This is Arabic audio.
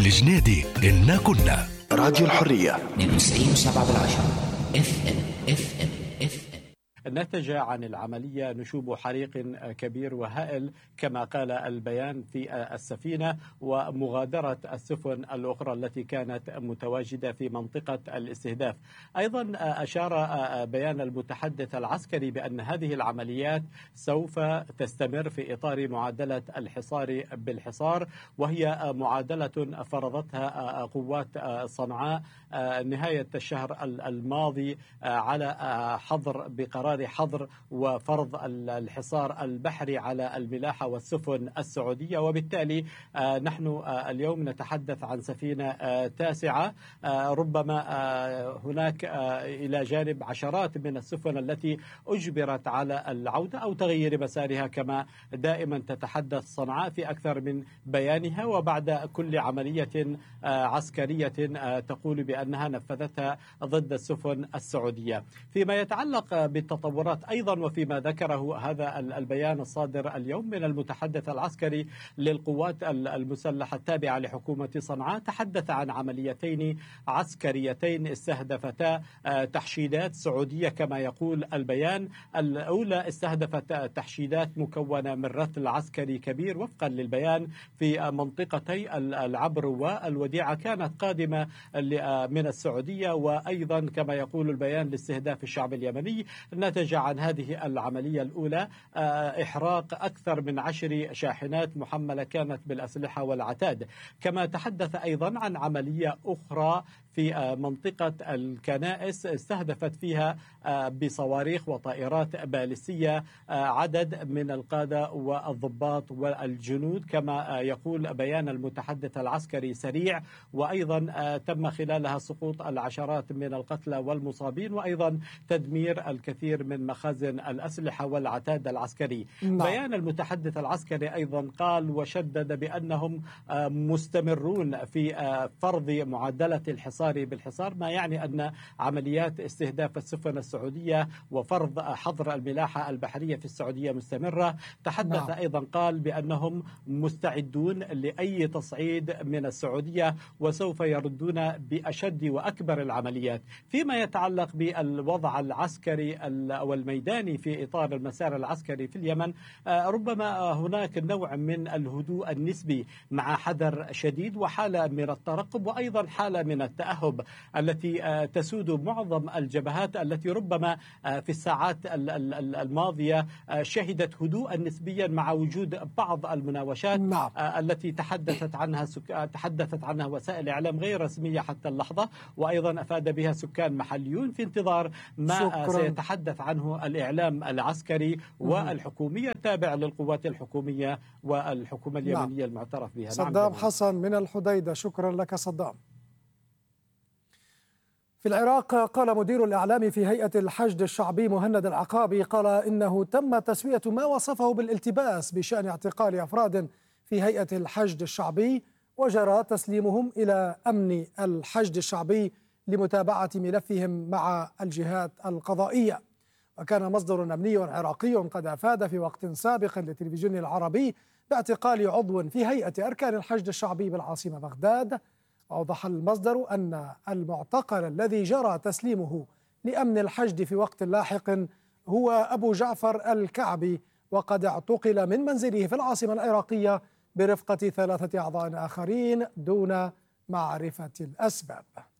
الجنيدي إنا كنا راديو الحرية 92.7 FM. نتج عن العملية نشوب حريق كبير وهائل كما قال البيان في السفينة ومغادرة السفن الأخرى التي كانت متواجدة في منطقة الاستهداف. أيضا أشار بيان المتحدث العسكري بأن هذه العمليات سوف تستمر في إطار معادلة الحصار بالحصار، وهي معادلة فرضتها قوات صنعاء نهاية الشهر الماضي على بقرار حظر وفرض الحصار البحري على الملاحة والسفن السعودية. وبالتالي نحن اليوم نتحدث عن سفينة تاسعة، ربما هناك إلى جانب عشرات من السفن التي أجبرت على العودة أو تغيير مسارها كما دائما تتحدث صنعاء في أكثر من بيانها، وبعد كل عملية عسكرية تقول بأنها نفذتها ضد السفن السعودية. فيما يتعلق بالتطورات أيضا وفيما ذكره هذا البيان الصادر اليوم من المتحدث العسكري للقوات المسلحة التابعة لحكومة صنعاء، تحدث عن عمليتين عسكريتين استهدفتا تحشيدات سعودية كما يقول البيان. الأولى استهدفت تحشيدات مكونة من رتل عسكري كبير وفقا للبيان في منطقتي العبر والوديعة، كانت قادمة من السعودية، وأيضا كما يقول البيان لاستهداف الشعب اليمني. نتج عن هذه العملية الأولى إحراق أكثر من 10 شاحنات محملة كانت بالأسلحة والعتاد. كما تحدث أيضا عن عملية أخرى في منطقة الكنائس استهدفت فيها بصواريخ وطائرات باليستية عدد من القادة والضباط والجنود كما يقول بيان المتحدث العسكري سريع، وأيضا تم خلالها سقوط العشرات من القتلى والمصابين، وأيضا تدمير الكثير من مخازن الأسلحة والعتاد العسكري. بيان المتحدث العسكري أيضا قال وشدد بأنهم مستمرون في فرض معادلة الحصار بالحصار، ما يعني أن عمليات استهداف السفن السعودية وفرض حظر الملاحة البحرية في السعودية مستمرة. تحدث أيضا قال بأنهم مستعدون لأي تصعيد من السعودية وسوف يردون بأشد وأكبر العمليات. فيما يتعلق بالوضع العسكري والميداني في إطار المسار العسكري في اليمن، ربما هناك نوع من الهدوء النسبي مع حذر شديد وحالة من الترقب وأيضا حالة من التأهب التي تسود معظم الجبهات التي ربما في الساعات الماضية شهدت هدوءا نسبيا مع وجود بعض المناوشات التي تحدثت عنها وسائل إعلام غير رسمية حتى اللحظة، وأيضا أفاد بها سكان محليون في انتظار ما سيتحدث عنه الإعلام العسكري والحكومية التابع للقوات الحكومية والحكومة اليمنية المعترف بها. صدام حسن من الحديدة، شكرا لك صدام. في العراق قال مدير الإعلام في هيئة الحشد الشعبي مهند العقابي قال إنه تم تسوية ما وصفه بالالتباس بشأن اعتقال أفراد في هيئة الحشد الشعبي، وجرى تسليمهم إلى أمن الحشد الشعبي لمتابعة ملفهم مع الجهات القضائية. وكان مصدر أمني عراقي قد أفاد في وقت سابق للتلفزيون العربي باعتقال عضو في هيئة أركان الحشد الشعبي بالعاصمة بغداد. أوضح المصدر أن المعتقل الذي جرى تسليمه لأمن الحشد في وقت لاحق هو أبو جعفر الكعبي، وقد اعتقل من منزله في العاصمة العراقية برفقة 3 أعضاء آخرين دون معرفة الأسباب.